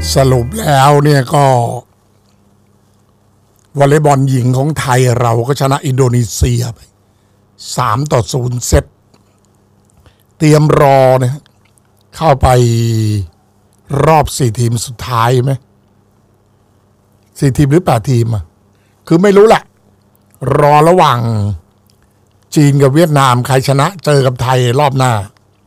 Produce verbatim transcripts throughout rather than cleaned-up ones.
สรุปแล้วเนี่ยก็วอลเลย์บอลหญิงของไทยเราก็ชนะอินโดนีเซียไปสามต่อศูนย์เซตเตรียมรอเนี่ยเข้าไปรอบสี่ทีมสุดท้ายไหมสี่ทีมหรือแปดทีมอ่ะคือไม่รู้แหละรอระหว่างจีนกับเวียดนามใครชนะเจอกับไทยรอบหน้า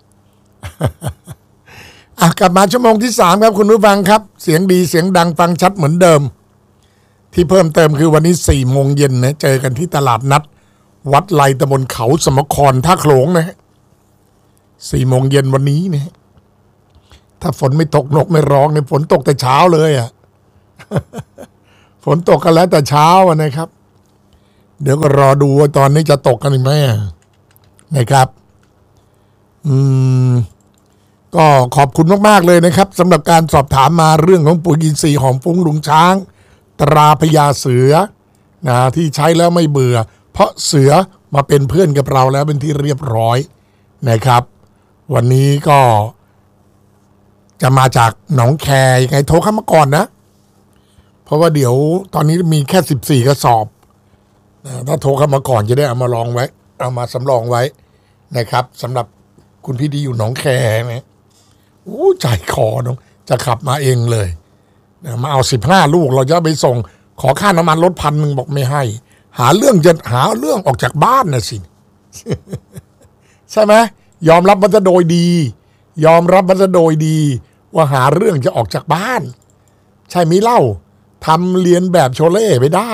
อ่ะกลับมาชั่วโมงที่สามครับคุณผู้ฟังครับเสียงดีเสียงดังฟังชัดเหมือนเดิมที่เพิ่มเติมคือวันนี้สี่โมงเย็นนะเจอกันที่ตลาดนัดวัดไลตำบลเขาสมครท่าโขลงนะฮะสี่โมงเย็นวันนี้เนี่ยถ้าฝนไม่ตกนกไม่ร้องเนี่ยฝนตกแต่เช้าเลยอ่ะ ฝนตกกันแล้วแต่เช้านะครับเดี๋ยวก็รอดูว่าตอนนี้จะตกกันไหมนะครับอืมก็ขอบคุณมากๆเลยนะครับสำหรับการสอบถามมาเรื่องของปุ๋ยอินทรีย์หอมฟุ้งลุงช้างตราพญาเสือนะที่ใช้แล้วไม่เบื่อเพราะเสือมาเป็นเพื่อนกับเราแล้วเป็นที่เรียบร้อยนะครับวันนี้ก็จะมาจากหนองแคยังไงโทรเข้ามาก่อนนะเพราะว่าเดี๋ยวตอนนี้มีแค่สิบสี่กระสอบถ้าโทรเข้ามาก่อนจะได้เอามาลองไว้เอามาสำรองไว้นะครับสำหรับคุณพี่ที่อยู่หนองแคนะโอ้ใจคอน้องจะขับมาเองเลยมาเอาสิบห้าลูกเราจะไปส่งขอค่าน้ำมันรถพันหนึ่งบอกไม่ให้หาเรื่องจะหาเรื่องออกจากบ้านนะสิ ใช่ไหมยอมรับว่าจะโดยดียอมรับว่าจะโดยดีว่าหาเรื่องจะออกจากบ้านใช่มิเล่าทำเรียนแบบโชเล่ไปได้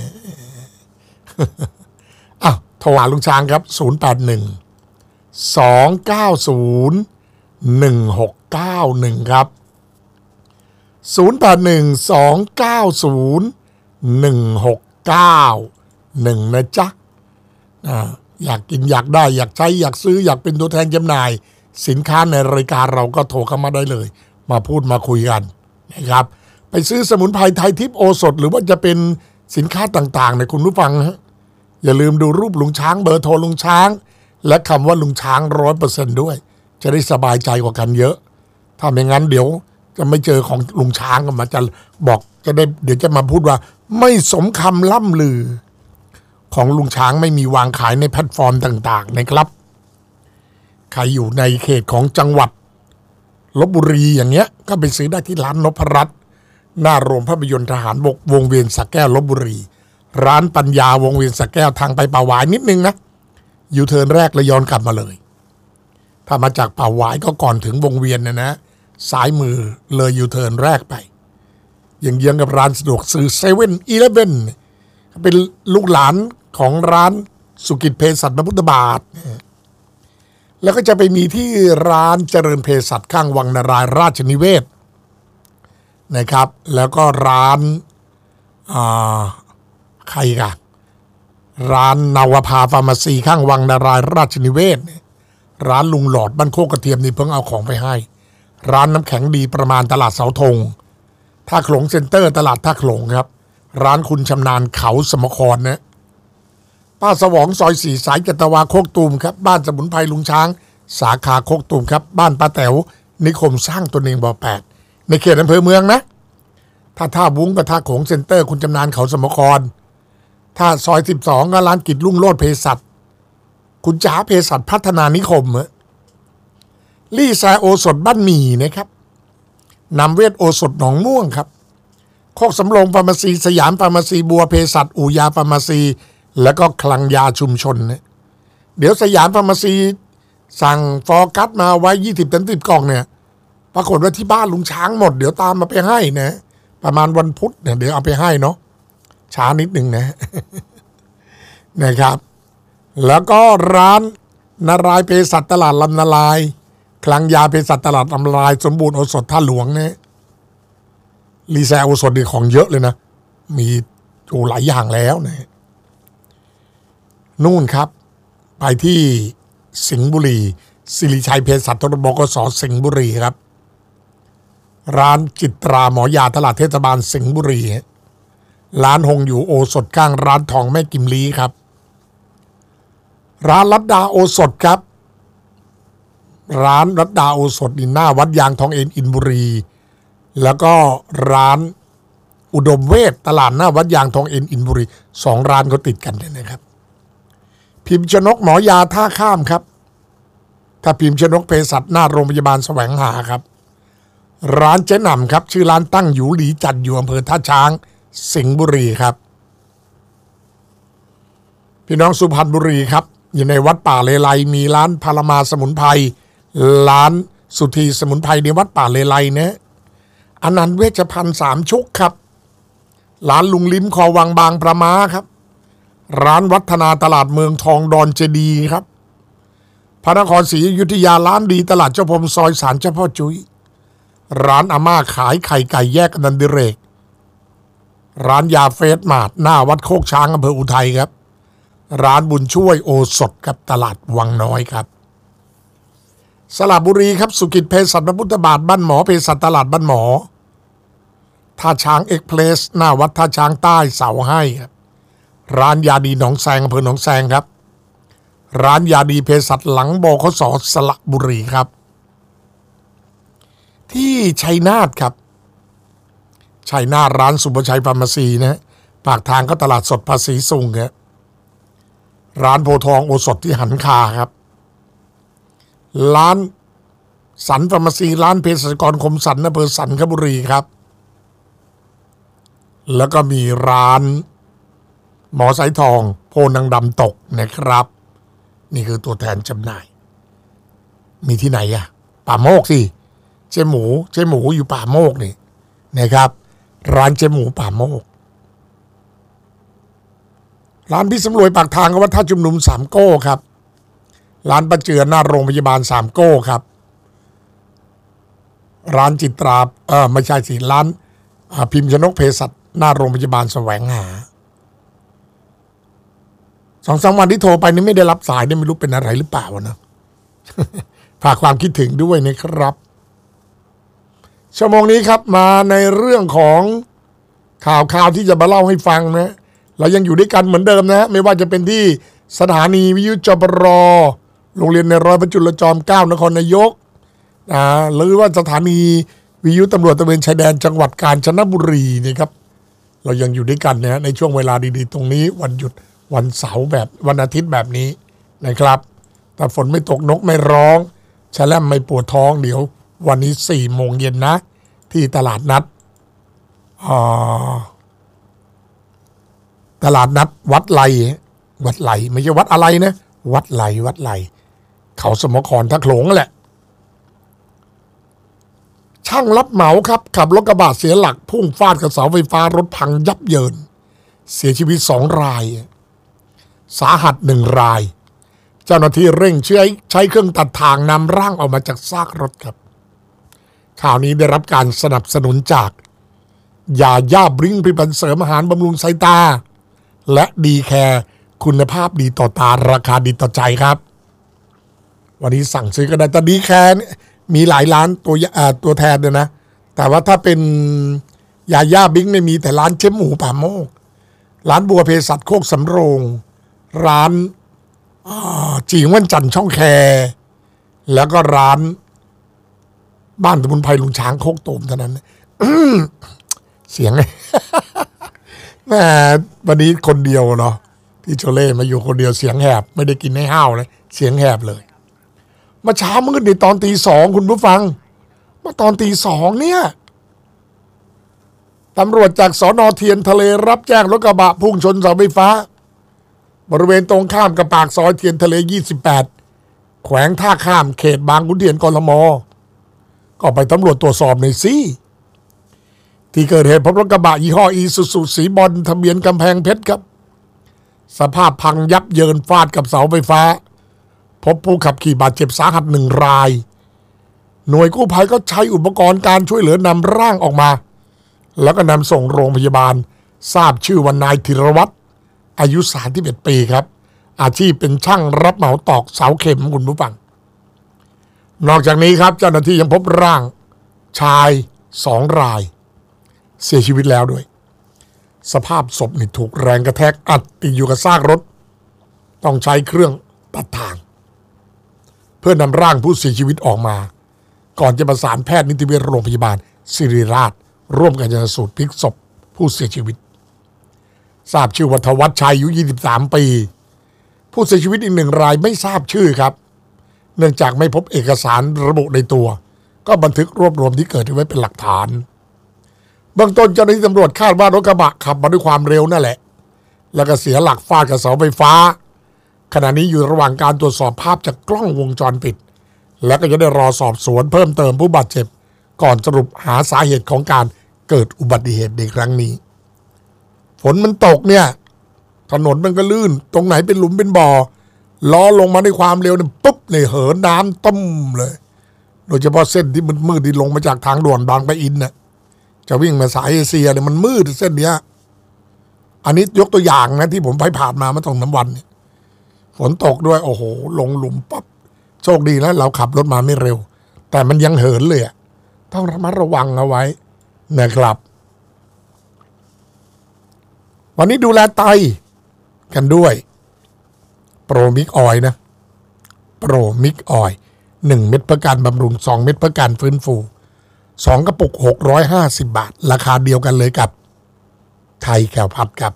อ้าวโทรหาลุงช้างครับศูนย์ แปด หนึ่ง สอง เก้า ศูนย์ หนึ่ง หก เก้า หนึ่งครับศูนย์ แปด หนึ่ง สอง เก้า ศูนย์ หนึ่ง หก เก้า หนึ่งนะจ๊ะอ่าอยากกินอยากได้อยากใช้อยากซื้ออยากเป็นตัวแทนจำหน่ายสินค้าในรายการเราก็โทรเข้ามาได้เลยมาพูดมาคุยกันนะครับไปซื้อสมุนไพรไทยทิพย์โอสถหรือว่าจะเป็นสินค้าต่างๆเนี่ยคุณผู้ฟังฮะอย่าลืมดูรูปลุงช้างเบอร์โทรลุงช้างและคำว่าลุงช้างร้อยเปอร์เซ็นต์ด้วยจะได้สบายใจกว่ากันเยอะถ้าไม่งั้นเดี๋ยวจะไม่เจอของลุงช้างกันมาจะบอกจะได้เดี๋ยวจะมาพูดว่าไม่สมคำล่ำลือของลุงช้างไม่มีวางขายในแพลตฟอร์มต่างๆนะครับใครอยู่ในเขตของจังหวัดลพบุรีอย่างเงี้ยก็ไปซื้อได้ที่ร้านนพรัตน์หน้าโรงภาพยนตร์ทหารบกวงเวียนสระแก้วลพบุรีร้านปัญญาวงเวียนสระแก้วทางไปป่าหวายนิดนึงนะยูเทิร์นแรกแล้วย้อนกลับมาเลยถ้ามาจากป่าหวายก็ก่อนถึงวงเวียนนะนะซ้ายมือเลยยูเทิร์นแรกไปยังเยื้องกับร้านสะดวกซื้อเซเว่นอีเลฟเว่นเป็นลูกหลานของร้านสุกิจเภสัชพระพุทธบาทแล้วก็จะไปมีที่ร้านเจริญเภสัชข้างวังนารายณ์ราชนิเวศนะครับแล้วก็ร้านอ่าใครกันร้านนาวภาฟาร์มาซีข้างวังนารายณ์ราชนิเวศร้านลุงหลอดบ้านโคกกระเทียมนี่เพิ่งเอาของไปให้ร้านน้ำแข็งดีประมาณตลาดเสาธงท่าโขลงเซ็นเตอร์ตลาดท่าโขลงครับร้านคุณชำนาญเขาสมครนะป้าสวองซอยสี่สายจัตวาโคกตูมครับบ้านสมุนไพรลุงช้างสาขาโคกตูมครับบ้านป้าแต๋วนิคมสร้างตนเองบ่อแปดในเขตอำเภอเมืองนะถ้าท่าวุ้งกับท่าโขลงเซ็นเตอร์คุณชำนาญเขาสมครถ้าซอยสิบสองก็ร้านกิจรุ่งโรจน์เภสัชคุณจ๋าเภสัชพัฒนานิคมลี่แซโอสถบ้านหมี่นะครับนำเวทโอสถหนองม่วงครับโคกสำโรงฟาร์มาซีสยามฟาร์มาซีบัวเภสัชอู่ยาฟาร์มาซีแล้วก็คลังยาชุมชนเนี่ยเดี๋ยวสยามฟาร์มาซีสั่งฟอร์กัสมาไว้ยี่สิบถึงสิบกล่องเนี่ยปรากฏว่าที่บ้านลุงช้างหมดเดี๋ยวตามมาไปให้นะประมาณวันพุธเนี่ยเดี๋ยวเอาไปให้เนาะช้านิดนึงนะ นะครับแล้วก็ร้านนารายณ์เภสัชตลาดลำนาลายคลังยาเภสัชตลาดลำนาลายสมบูรณ์โอสถท่าหลวงเนี่ยรีแซโอสถนี่ของเยอะเลยนะมีอยู่หลายอย่างแล้วนะนู่นครับไปที่สิงห์บุรีสิริชัยเภสัชตบกสสิงห์บุรีครับร้านจิตราหมอยาตลาดเทศบาลสิงห์บุรีร้านหงอยู่โอสถข้างร้านทองแม่กิมลีครับร้านรัตดาโอสถครับร้านรัตดาโอสถนี่หน้าวัดยางทองเอ็นอินบุรีแล้วก็ร้านอุดมเวทตลาดหน้าวัดยางทองเอ็นอินบุรีสองร้านก็ติดกันเลยนะครับพิมพ์ชนกหมอยาท่าข้ามครับถ้าพิมพ์ชนกเภสัชหน้าโรงพยาบาลแสวงหาครับร้านเจ๊หน่ำครับชื่อร้านตั้งอยู่หลีจัดอยู่อำเภอท่าช้างสิงห์บุรีครับพี่น้องสุพรรณบุรีครับอยู่ในวัดป่าเลไลมีร้านพารามาสมุนไพรร้านสุธีสมุนไพรในวัดป่าเลไลนะอนันต์เวชภัณฑ์สามชุกครับร้านลุงลิ้มคอวังบางประมาครับร้านวัฒนาตลาดเมืองทองดอนเจดีครับพระนครศรีอยุธยาร้านดีตลาดเจ้าพรมซอยศาลเจ้าพ่อจุ้ยร้านอาม่าขายไข่ไก่แยกอนันต์ดิเรกร้านยาเฟสมาร์ทหน้าวัดโคกช้างอำเภออุทัยครับร้านบุญช่วยโอสถกับตลาดวังน้อยครับสระบุรีครับสุกิจเภสัชพระพุทธบาทบ้านหมอเภสัชตลาดบ้านหมอท่าช้างเอ็กเพลสหน้าวัดท่าช้างใต้เสาให้ครับร้านยาดีหนองแซงอำเภอหนองแซงครับร้านยาดีเภสัชหลังบขสสระบุรีครับที่ชัยนาทครับชัยนาทร้านสุภชัยฟาร์มาซีนะปากทางก็ตลาดสดภาษีสุงครับร้านโพทองโอสถที่หันคาครับร้านสันฟาร์มาซีร้านเภสัชกรคมสันอำเภอสันคบุรีครับแล้วก็มีร้านหมอสายทองโพนังดำตกนะครับนี่คือตัวแทนจำหน่ายมีที่ไหนอะป่าโมกสิเจ๊หมูเจ๊หมูอยู่ป่าโมกนี่นะครับร้านเจ๊หมูป่าโมกร้านพี่สำรวยปากทางก็วัดท่าชุมนุมสามโก้ครับร้านประเจือหน้าโรงพยาบาลสามโก้ครับร้านจิตราเออไม่ใช่สิร้านพิมพ์ชนกเภสัชหน้าโรงพยาบาลแสวงหาสองสามวันที่โทรไปนี่ไม่ได้รับสายเนี่ยไม่รู้เป็นอะไรหรือเปล่านะฝากความคิดถึงด้วยนะครับชั่วโมงนี้ครับมาในเรื่องของข่าวข่าวที่จะมาเล่าให้ฟังนะเรายังอยู่ด้วยกันเหมือนเดิมนะไม่ว่าจะเป็นที่สถานีวิทยุจปรโรงเรียนในร้อยพระจุลจอมเกล้านครนายกนะหรือว่าสถานีวิทยุตำรวจตระเวนชายแดนจังหวัดกาญจนบุรีนี่ครับเรายังอยู่ด้วยกันนะในช่วงเวลาดีๆตรงนี้วันหยุดวันเสาร์แบบวันอาทิตย์แบบนี้นะครับแต่ฝนไม่ตกนกไม่ร้องแฉลมไม่ปวดท้องเดี๋ยววันนี้สี่โมงเย็นนะที่ตลาดนัดตลาดนัดวัดไหลวัดไหลไม่ใช่วัดอะไรนะวัดไหลวัดไหลเขาสมครท่าโขลงแหละช่างรับเหมาครับขับรถกระบะเสียหลักพุ่งฟาดกับเสาไฟฟ้ารถพังยับเยินเสียชีวิตสองรายสาหัสหนึ่งรายเจ้าหน้าที่เร่งใช้ใช้เครื่องตัดทางนำร่างออกมาจากซากรถครับข่าวนี้ได้รับการสนับสนุนจากยาย่าบริ้งผลิตภัณฑ์เสริมอาหารบำรุงสายตาและดีแคร์คุณภาพดีต่อตาราคาดีต่อใจครับวันนี้สั่งซื้อก็ได้แต่ดีแคร์มีหลายร้านตัวตัวแทนเลยนะแต่ว่าถ้าเป็นยาย่าบริ้งไม่มีแต่ร้านเจ๊หมูป่าโมกร้านบัวเภสัชโคกสำโรงร้านจีงวันจันทร์ช่องแคแล้วก็ร้านบ้านสมุนไพรลุงช้างโคกตูมเท่านั้นเสียงแม่วันนี้คนเดียวเนาะพี่โชเล่มาอยู่คนเดียวเสียงแหบไม่ได้กินให้ห้าวเลยเสียงแหบเลยมาเช้ามืดในตอนตีสองคุณผู้ฟังมาตอนตีสองเนี่ยตำรวจจากสน.เทียนทะเลรับแจ้งรถกระบะพุ่งชนเสาไฟฟ้าบริเวณตรงข้ามกับปากซอยเทียนทะเลยี่สิบแปดแขวงท่าข้ามเขตบางขุนเทียนกทมก็ไปตำรวจตรวจสอบหน่อยสิที่เกิดเหตุพบรถกระบะยี่ห้ออีซูซูสีบอลทะเบียนกำแพงเพชรครับสภาพพังยับเยินฟาดกับเสาไฟฟ้าพบผู้ขับขี่บาดเจ็บสาหัสหนึ่งรายหน่วยกู้ภัยก็ใช้อุปกรณ์การช่วยเหลือนำร่างออกมาแล้วก็นำส่งโรงพยาบาลทราบชื่อว่านายธีรวัตรอายุสามสิบเอ็ดปีครับอาชีพเป็นช่างรับเหมาตอกเสาเข็มคุณผู้ฟังนอกจากนี้ครับเจ้าหน้าที่ยังพบร่างชายสองรายเสียชีวิตแล้วด้วยสภาพศพนี่ถูกแรงกระแทกอัดติดอยู่กับซากรถต้องใช้เครื่องตัดทางเพื่อนำร่างผู้เสียชีวิตออกมาก่อนจะประสานแพทย์นิติเวชโรงพยาบาลศิริราชร่วมกันชันสูตรพลิกศพผู้เสียชีวิตทราบชื่อวัฒวัฒน์ชัยอายุยี่สิบสามปีผู้เสียชีวิตอีกหนึ่งรายไม่ทราบชื่อครับเนื่องจากไม่พบเอกสารระบุในตัวก็บันทึกรวบรวมที่เกิดไว้เป็นหลักฐานเบื้องต้นเจ้าหน้าที่ตำรวจคาดว่ารถกระบะขับมาด้วยความเร็วนั่นแหละแล้วก็เสียหลักฟาดกับเสาไฟฟ้าขณะนี้อยู่ระหว่างการตรวจสอบภาพจากกล้องวงจรปิดและก็จะได้รอสอบสวนเพิ่มเติมผู้บาดเจ็บก่อนสรุปหาสาเหตุของการเกิดอุบัติเหตุในครั้งนี้ฝนมันตกเนี่ยถนนมันก็ลื่นตรงไหนเป็นหลุมเป็นบ่อล้อลงมาด้วยความเร็วเนี่ยปุ๊บเนี่ยเหินน้ำต้มเลยโดยเฉพาะเส้นที่มันมืดที่ลงมาจากทางด่วนบางปะอินน่ะจะวิ่งมาสายเอเชียเนี่ยมันมืดเส้นเนี้ยอันนี้ยกตัวอย่างนะที่ผมไปผ่านมาเมื่อสองสามวันเนี่ยฝนตกด้วยโอ้โหลงหลุมปั๊บโชคดีนะเราขับรถมาไม่เร็วแต่มันยังเหินเลยต้องระมัดระวังเอาไว้นะครับวันนี้ดูแลไตกันด้วยโปรมิกออยนะโปรมิกออยหนึ่งเม็ดเพื่อการบำรุงสองเม็ดเพื่อการฟื้นฟูสองกระปุกหกร้อยห้าสิบบาทราคาเดียวกันเลยกับไทยแคลพัดครับ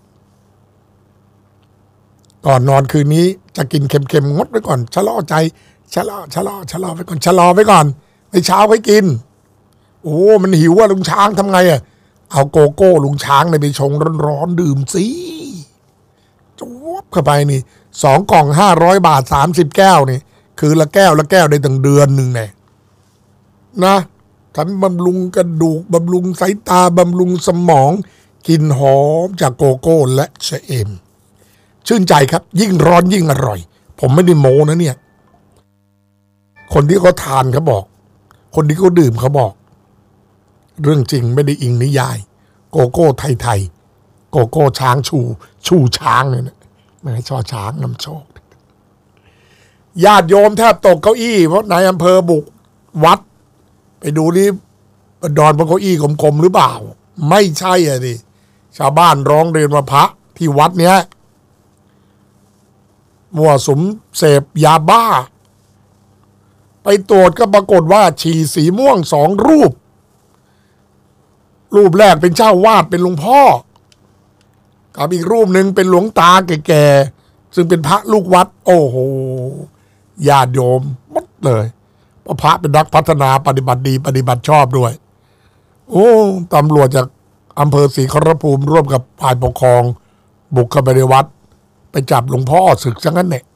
ก่อนนอนคืนนี้จะกินเค็มๆงดไว้ก่อนชะลอใจชะลอชะลอชะลอไว้ก่อนชะลอไว้ก่อนในเช้าไว้กินโอ้มันหิวว่าลุงช้างทำไงอ่ะเอาโกโก้ลุงช้างในไปชงร้อนๆดื่มสิจวบเข้าไปนี่สองกล่องห้าร้อยบาทสามสิบแก้วนี่คือละแก้วละแก้วได้ตั้งเดือนหนึ่งเนี่ยนะทั้งบำรุงกระดูกบำรุงสายตาบำรุงสมองกลิ่นหอมจากโกโก้และชะเอมชื่นใจครับยิ่งร้อนยิ่งอร่อยผมไม่ได้โม้นะเนี่ยคนที่เขาทานเขาบอกคนที่เขาดื่มเขาบอกเรื่องจริงไม่ได้อิงนิยายโกโก้ไทยๆโกโก้ช้างชูชูช้างเนี่ยนะไม่ให้ชอช้างนำโชคญาติโยมแทบตกเก้าอี้เพราะนายอำเภอบุกวัดไปดูนี่ดอนบนเก้าอี้กลมๆหรือเปล่าไม่ใช่อ่ะดิชาวบ้านร้องเรียนว่าพระที่วัดเนี้ยมั่วสุมเสพยาบ้าไปตรวจก็ปรากฏว่าฉี่สีม่วงสองรูปรูปแรกเป็นเจ้าวาดเป็นหลวงพ่อกับอีกรูปหนึ่งเป็นหลวงตาแก่ๆซึ่งเป็นพระลูกวัดโอ้โหญาติโยมหมดเลยเพราะพระเป็นนักพัฒนาปฏิบัติดีปฏิบัติชอบด้วยโอ้ตำรวจจากอำเภอศรีขอรภูมิร่วมกับฝ่ายปกครองบุกเข้าไปในวัดไปจับหลวงพ่อศึกซะงั้นเนี่ย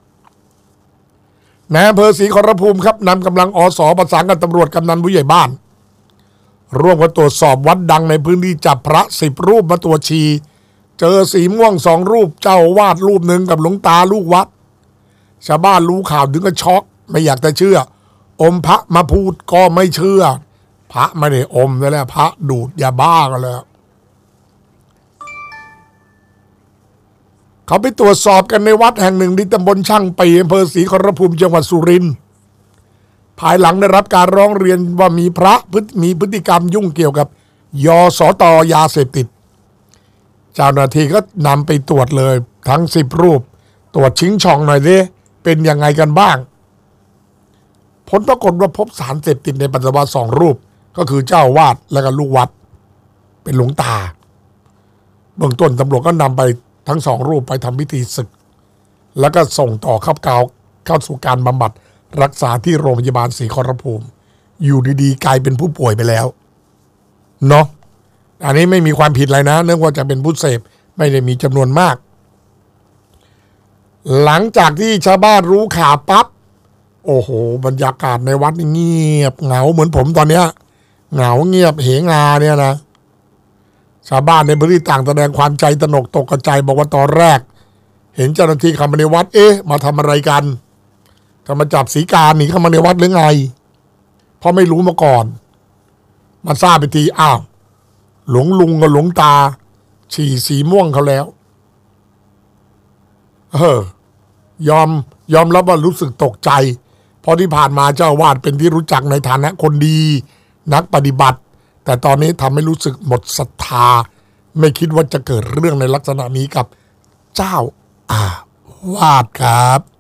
ในอำเภอศรีขอรภูมิครับนำกำลังอสประสานกับตำรวจกำนันผู้ใหญ่บ้านร่วมกันตรวจสอบวัดดังในพื้นที่จับพระสิบรูปมาตรวจชีเจอสีม่วงสองรูปเจ้าวาดรูปหนึ่งกับหลวงตาลูกวัดชาวบ้านรู้ข่าวถึงก็ช็อกไม่อยากจะเชื่ออมพระมาพูดก็ไม่เชื่อพระไม่ได้อมนั่นแหละพระดูดยาบ้ากันแล้วเขาไปตรวจสอบกันในวัดแห่งหนึ่งที่ตำบลช่างปีอำเภอศรีขอรภูมิจังหวัดสุรินทร์ภายหลังได้รับการร้องเรียนว่ามีพระมีพฤติกรรมยุ่งเกี่ยวกับยสตยาเสพติดเจ้าหน้าที่ก็นำไปตรวจเลยทั้งสิบรูปตรวจชิงช่องหน่อยสิเป็นยังไงกันบ้างผลปรากฏว่าพบสารเสพติดในปัสสาวะสองรูปก็คือเจ้าวาดและก็ลูกวัดเป็นหลวงตาเบื้องต้นตำรวจก็นำไปทั้งสองรูปไปทำพิธีศึกแล้วก็ส่งต่อเข้าเกาเข้าสู่การบำบัดรักษาที่โรงพยาบาลศรีขอรภูมิอยู่ดีๆกลายเป็นผู้ป่วยไปแล้วเนาะอันนี้ไม่มีความผิดอะไรนะเนื่องว่าจะเป็นผู้เสพไม่ได้มีจำนวนมากหลังจากที่ชาวบ้านรู้ข่าวปั๊บโอ้โหบรรยากาศในวัดเงียบเหงาเหมือนผมตอนเนี้ยเหงาเงียบเหงาเนี่ยนะชาวบ้านในพื้นที่ต่างแสดงความใจตระหนกตกใจบอกว่าตอนแรกเห็นเจ้าหน้าที่เข้ามาในวัดเอ๊ะมาทำอะไรกันจะมาจับสีกาหนีเข้ามาในวัดหรือไงเพราะไม่รู้มาก่อนมาทราบไปทีอ้าวหลวงลุงกับหลวงตาฉี่สีม่วงเขาแล้วเออยอมยอมรับว่ารู้สึกตกใจเพราะที่ผ่านมาเจ้าวาดเป็นที่รู้จักในฐานะคนดีนักปฏิบัติแต่ตอนนี้ทำให้รู้สึกหมดศรัทธาไม่คิดว่าจะเกิดเรื่องในลักษณะนี้กับเจ้าอาวาสครับ